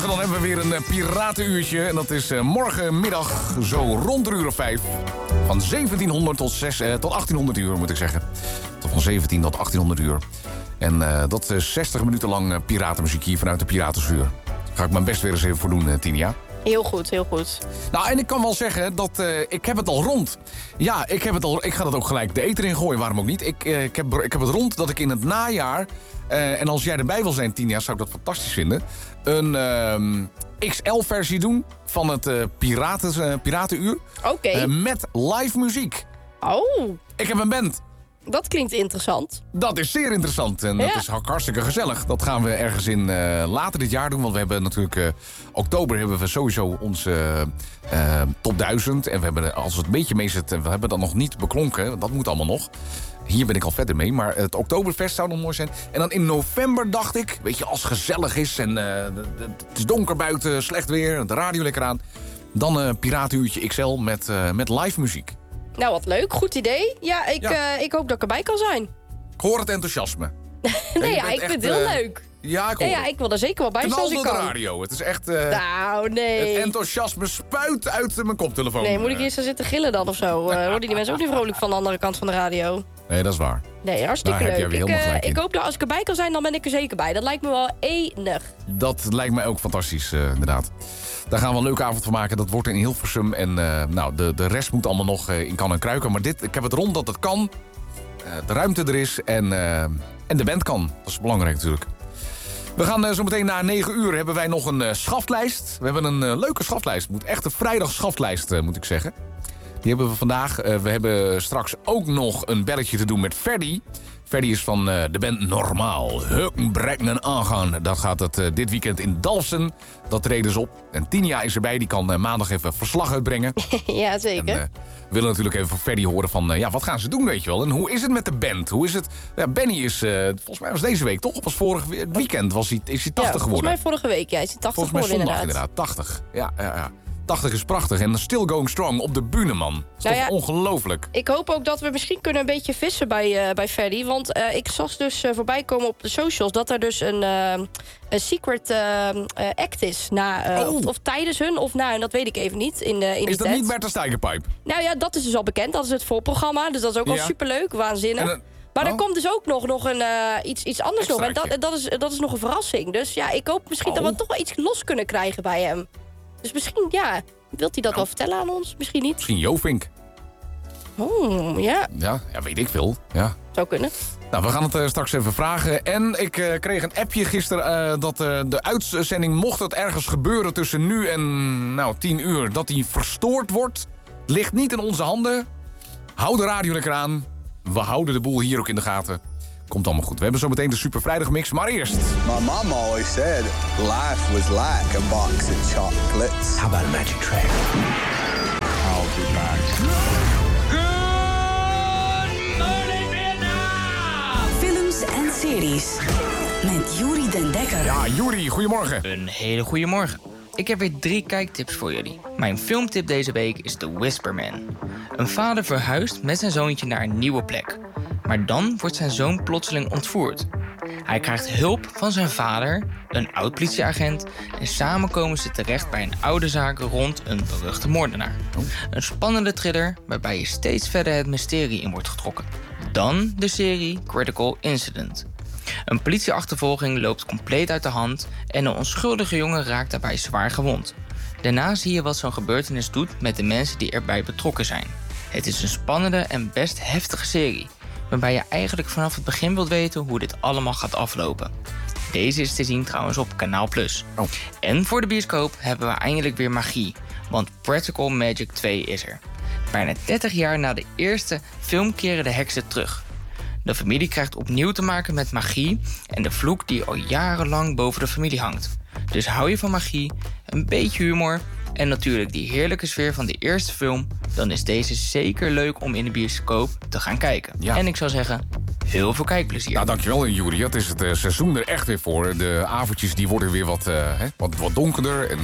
Goedemorgen, dan hebben we weer een piratenuurtje. En dat is morgenmiddag zo rond 5:00. Van 1700 tot 1800 uur, moet ik zeggen. Tot van 17 tot 1800 uur. En dat is 60 minuten lang piratenmuziek hier vanuit de Piratenvuur. Daar ga ik mijn best weer eens even voor doen, Tinia. Heel goed, heel goed. Nou, en ik kan wel zeggen dat ik heb het al rond. Ja, ik heb het al. Ik ga dat ook gelijk de eter in gooien, waarom ook niet. Ik heb het rond dat ik in het najaar... en als jij erbij wil zijn, Tinia, zou ik dat fantastisch vinden... een XL-versie doen van het Piratenuur. Oké. Met live muziek. Oh, Ik heb een band. dat klinkt interessant. Dat is zeer interessant en dat is hartstikke gezellig. Dat gaan we ergens in later dit jaar doen. Want we hebben natuurlijk... oktober hebben we sowieso onze top 1000. En we hebben, als het een beetje mee zit... we hebben dat nog niet beklonken. Dat moet allemaal nog. Hier ben ik al verder mee. Maar het Oktoberfest zou nog mooi zijn. En dan in november dacht ik... Weet je, als het gezellig is en het is donker buiten, slecht weer... de radio lekker aan... dan een Piratenuurtje XL met live muziek. Nou, wat leuk. Goed idee. Ja, ik hoop dat ik erbij kan zijn. Ik hoor het enthousiasme. Nee, ja, ik vind het heel leuk. Ja, ik hoor Ja, ik wil er zeker wel bij zijn als ik de kan. radio. Het is echt... Nou, nee. Het enthousiasme spuit uit mijn koptelefoon. Nee, moet ik eerst gaan zitten gillen dan of zo? Worden die mensen ook niet vrolijk van de andere kant van de radio? Nee, dat is waar. Nee, hartstikke Daar heb leuk. jij weer helemaal gelijk in. Ik hoop dat als ik erbij kan zijn, dan ben ik er zeker bij. Dat lijkt me wel enig. Dat lijkt mij ook fantastisch, inderdaad. Daar gaan we een leuke avond van maken. Dat wordt in Hilversum. En nou, de rest moet allemaal nog in kan en kruiken. Maar ik heb het rond dat het kan. De ruimte er is. En de band kan. Dat is belangrijk natuurlijk. We gaan zo meteen na 9 uur hebben wij nog een schaftlijst. We hebben een leuke schaftlijst. Moet echt een vrijdag schaftlijst, moet ik zeggen. Die hebben we vandaag. We hebben straks ook nog een belletje te doen met Ferdy. Ferdy is van de band Normaal. Heuken, brekken en aangaan. Dat gaat het dit weekend in Dalfsen. Dat treden ze op. En Tinia is erbij. Die kan maandag even verslag uitbrengen. Ja, zeker. En, we willen natuurlijk even van Ferdy horen van... wat gaan ze doen, weet je wel? En hoe is het met de band? Hoe is het? Ja, Benny is... volgens mij was deze week, toch? Of was vorig weekend is hij 80 geworden? Volgens mij vorige week, ja. Is hij 80 volgens mij geworden, zondag inderdaad. 80. Ja. 80 is prachtig. En still going strong op de bühne, man. Dat is toch ongelooflijk. Ik hoop ook dat we misschien kunnen een beetje vissen bij Ferdy. Want ik zag dus voorbij komen op de socials... dat er dus een secret act is. Of tijdens hun of na hun, dat weet ik even niet. Is dat niet Bertha Steigerpipe? Nou ja, dat is dus al bekend. Dat is het voorprogramma. Dus dat is ook al superleuk, waanzinnig. Maar er komt dus ook nog iets anders nog. En dat is nog een verrassing. Dus ja, ik hoop misschien dat we toch wel iets los kunnen krijgen bij hem. Dus misschien, wilt hij dat wel vertellen aan ons? Misschien niet. Misschien Jovink. Oh, ja. Ja, weet ik veel. Ja. Zou kunnen. Nou, we gaan het straks even vragen. En ik kreeg een appje gisteren dat de uitzending, mocht het ergens gebeuren tussen nu en 10 uur, dat die verstoord wordt. Ligt niet in onze handen. Hou de radio lekker aan. We houden de boel hier ook in de gaten. Komt allemaal goed. We hebben zometeen de Super Vrijdagmix, maar eerst... My mom always said life was like a box of chocolates. How about a magic trick? I'll be back. Good morning, Vietnam! Films en series met Juri den Dekker. Ja, Juri, goedemorgen. Een hele goede morgen. Ik heb weer 3 kijktips voor jullie. Mijn filmtip deze week is The Whisper Man. Een vader verhuist met zijn zoontje naar een nieuwe plek. Maar dan wordt zijn zoon plotseling ontvoerd. Hij krijgt hulp van zijn vader, een oud-politieagent... en samen komen ze terecht bij een oude zaak rond een beruchte moordenaar. Een spannende thriller waarbij je steeds verder het mysterie in wordt getrokken. Dan de serie Critical Incident. Een politieachtervolging loopt compleet uit de hand... en een onschuldige jongen raakt daarbij zwaar gewond. Daarna zie je wat zo'n gebeurtenis doet met de mensen die erbij betrokken zijn. Het is een spannende en best heftige serie... waarbij je eigenlijk vanaf het begin wilt weten hoe dit allemaal gaat aflopen. Deze is te zien trouwens op Kanaal+. Oh. En voor de bioscoop hebben we eindelijk weer magie, want Practical Magic 2 is er. Bijna 30 jaar na de eerste film keren de heksen terug. De familie krijgt opnieuw te maken met magie en de vloek die al jarenlang boven de familie hangt. Dus hou je van magie, een beetje humor en natuurlijk die heerlijke sfeer van de eerste film... dan is deze zeker leuk om in de bioscoop te gaan kijken. Ja. En ik zou zeggen, heel veel kijkplezier. Nou, dankjewel, Juri. Het is het seizoen er echt weer voor. De avondjes die worden weer wat donkerder. En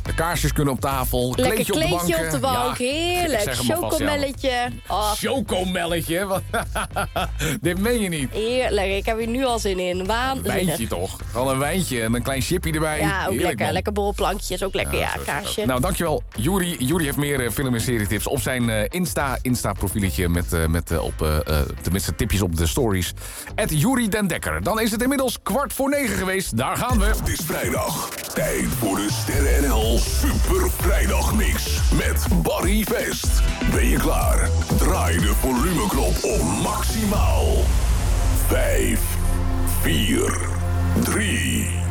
De kaarsjes kunnen op tafel. Lekker kleedje op de bank. Ja, heerlijk. Chocomelletje. Oh. Chocomelletje? Dit meen je niet. Heerlijk, ik heb hier nu al zin in. Waanzinnig. Een wijntje toch? Gewoon een wijntje en een klein chipje erbij. Ja, ook heerlijk, lekker. man. Lekker borrelplankjes, ook lekker. Ja, kaarsje. Nou, dankjewel, Juri. Juri heeft meer film- en serietips op zijn Insta-profieletje tenminste tipjes op de stories. @Juri den Dekker. Dan is het inmiddels 8:45 geweest. Daar gaan we. Het is vrijdag. Tijd voor de Sterren NL Super Vrijdagmix met Barry Vest. Ben je klaar? Draai de volumeknop op maximaal. 5, 4, 3...